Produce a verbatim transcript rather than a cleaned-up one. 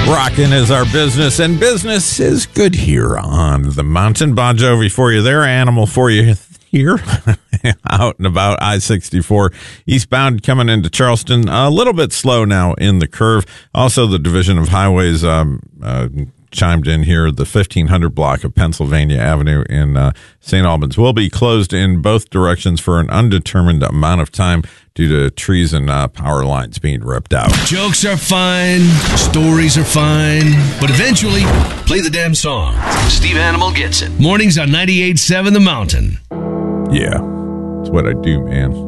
Rockin' is our business, and business is good here on the mountain. Bon Jovi for you there, Animal for you here. Out and about I sixty-four eastbound coming into Charleston. A little bit slow now in the curve. Also, the Division of Highways um, uh, chimed in here. The fifteen hundred block of Pennsylvania Avenue in uh, Saint Albans will be closed in both directions for an undetermined amount of time due to trees and uh, power lines being ripped out. Jokes are fine, stories are fine, but eventually, play the damn song. Steve Animal gets it. Mornings on ninety-eight point seven The Mountain. Yeah, that's what I do, man.